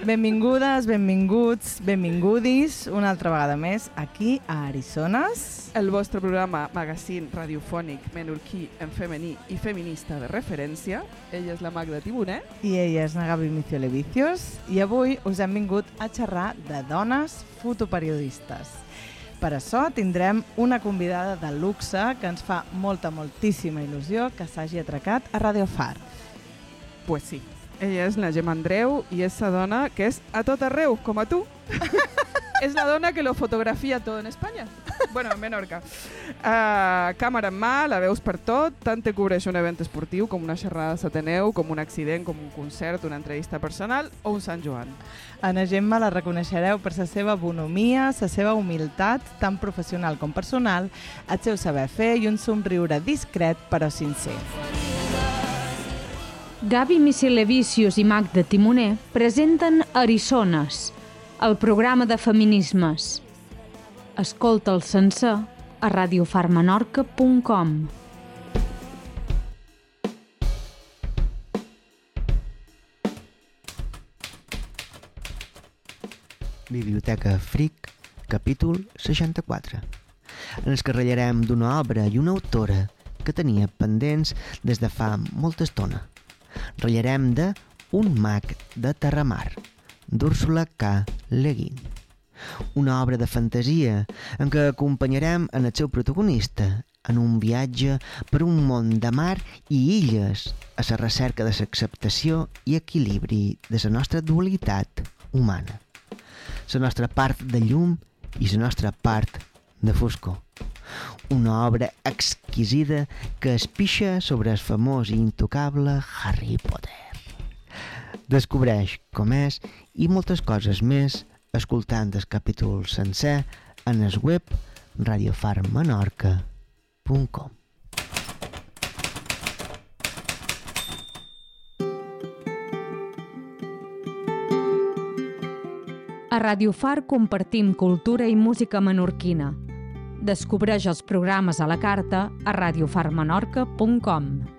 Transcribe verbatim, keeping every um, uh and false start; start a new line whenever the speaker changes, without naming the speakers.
Benvingudes, benvinguts, benvingudis una altra vegada més aquí a Arisones.
El vostre programa magazín radiofònic menorquí en femení i feminista de referència. Ella és la Magda Timoner.
I ella és la Gabi Miciolevicios. I avui us hem vingut a xerrar de dones fotoperiodistes. Per això tindrem una convidada de luxe que ens fa molta, moltíssima il·lusió que s'hagi atracat a Radio Far.
Pues sí. Ella és la Gemma Andreu i és la dona que és a tot arreu, com a tu. És la dona que lo fotografia tot en Espanya. Bueno, en Menorca. Uh, càmera en mà, la veus per tot, tant te cobreix un event esportiu com una xerrada a Sateneu, com un accident, com un concert, una entrevista personal o un Sant Joan.
A la Gemma la reconeixereu per la seva bonomia, la seva humilitat, tant professional com personal, el seu saber fer i un somriure discret però sincer.
Gabi Miciolevicios i Magda Timoner presenten Arisones, el programa de feminismes. Escolta'l sencer a radiofarmenorca punt com.
Biblioteca Fric, capítol seixanta-quatre. Ens carrellarem d'una obra i una autora que tenia pendents des de fa molta estona. Ratllarem de Un mag de Terramar, d'Úrsula K. Le Guin. Una obra de fantasia en què acompanyarem en el seu protagonista en un viatge per un món de mar i illes a la recerca de l'acceptació i equilibri de la nostra dualitat humana. La nostra part de llum i la nostra part de foscor. Una obra exquisida que es pixa sobre el famós i intocable Harry Potter. Descobreix com és i moltes coses més escoltant el capítol sencer en el web radiofarmenorca punt com.
A Radio Far compartim cultura i música menorquina. Descobreix els programes a la carta a radiofarmenorca punt com.